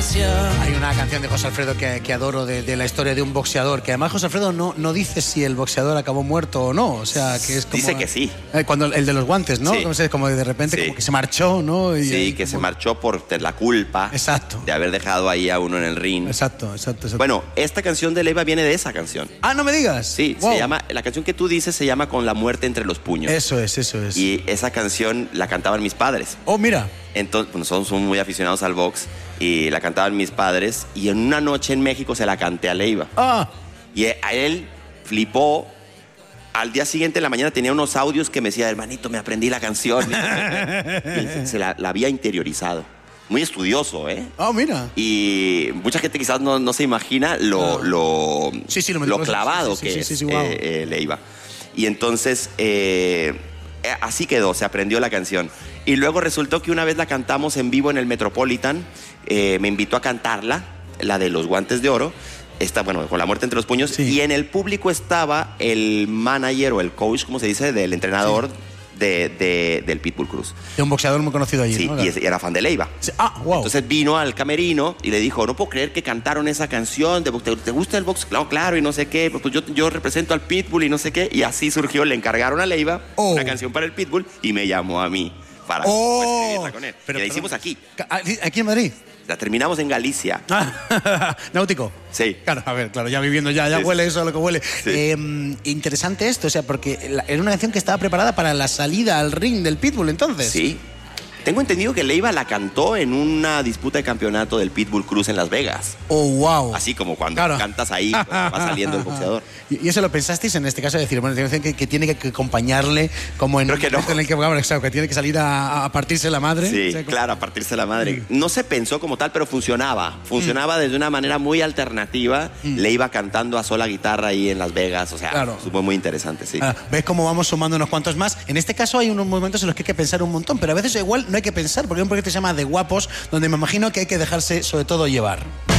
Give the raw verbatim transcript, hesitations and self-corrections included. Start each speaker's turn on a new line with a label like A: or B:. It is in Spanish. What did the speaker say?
A: pasión.
B: Hay una canción de José Alfredo que, que adoro de, de la historia de un boxeador, que además José Alfredo no, no dice si el boxeador acabó muerto o no, o sea, que es como...
C: Dice que sí.
B: Eh, cuando el de los guantes, ¿no?
C: Sí.
B: Como, se- como de repente
C: Sí.
B: como que se marchó, ¿no? Y,
C: Sí,
B: y
C: que
B: como-
C: se marchó por la culpa
B: Exacto.
C: de haber dejado ahí a uno en el ring.
B: Exacto, exacto, exacto.
C: Bueno, esta canción de Leiva viene de esa canción.
B: Ah, no me digas.
C: Sí,
B: Wow.
C: se llama, la canción que tú dices se llama Con la muerte entre los puños.
B: Eso es, eso es.
C: Y esa canción la cantaban mis padres.
B: Oh, mira.
C: Entonces, bueno, son, son muy aficionados al box y la cantaban mis padres. Y en una noche en México se la canté a Leiva.
B: Ah,
C: Y a él flipó. Al día siguiente, en la mañana, tenía unos audios que me decía, hermanito, me aprendí la canción. Y él se la, la había interiorizado. Muy estudioso, ¿eh?
B: oh, mira.
C: Y mucha gente quizás no, no se imagina lo, lo,
B: Sí, sí, lo
C: lo
B: meticuloso.
C: clavado
B: Sí, sí,
C: que
B: sí,
C: es
B: sí, sí, wow.
C: eh, eh, Leiva. Y entonces, eh, eh, así quedó, se aprendió la canción. Y luego resultó que una vez la cantamos en vivo en el Metropolitan, eh, me invitó a cantarla, la de los guantes de oro, esta, bueno, con la muerte entre los puños,
B: Sí.
C: y en el público estaba el manager o el coach, ¿cómo se dice?, del entrenador de, de- del Pitbull Cruz.
B: De un boxeador muy conocido allí,
C: Sí,
B: ¿no?
C: y es- y era fan de Leiva.
B: Sí. Ah, wow.
C: Entonces vino al camerino y le dijo, no puedo creer que cantaron esa canción, ¿te, te- te gusta el box? Claro, claro, y no sé qué, pues yo, yo represento al Pitbull y no sé qué, y así surgió, le encargaron a Leiva
B: Oh.
C: una canción para el Pitbull y me llamó a mí para
B: Oh.
C: pues, escribirla con él.
B: Pero,
C: y la
B: pero-
C: hicimos aquí,
B: Ah, ¿aquí en Madrid?
C: la terminamos en Galicia.
B: Ah, náutico.
C: Sí.
B: Claro, a ver, claro, ya viviendo ya, ya
C: Sí,
B: huele
C: sí.
B: eso a lo que huele.
C: Sí.
B: Eh, interesante esto, o sea, porque la- era una canción que estaba preparada para la salida al ring del Pitbull, entonces.
C: Sí. Tengo entendido que Leiva la cantó en una disputa de campeonato del Pitbull Cruz en Las Vegas.
B: Oh, wow.
C: Así como cuando
B: Claro.
C: cantas ahí, pues, va saliendo el boxeador.
B: ¿Y y eso lo pensasteis en este caso? De decir, bueno, tiene que, que tiene que, que acompañarle como en
C: Creo
B: un
C: que no.
B: momento en el que, bueno, exacto, que tiene que salir a, a partirse la madre.
C: Sí,
B: O sea, como-
C: claro, a partirse la madre. No se pensó como tal, pero funcionaba. Funcionaba desde una manera muy alternativa. Le iba cantando a sola guitarra ahí en Las Vegas. O sea,
B: Claro.
C: fue muy interesante, sí.
B: Ah, ¿ves cómo vamos sumando unos cuantos más? En este caso hay unos momentos en los que hay que pensar un montón, pero a veces igual no hay que pensar, porque hay un proyecto que se llama De Guapos, donde me imagino que hay que dejarse sobre todo llevar.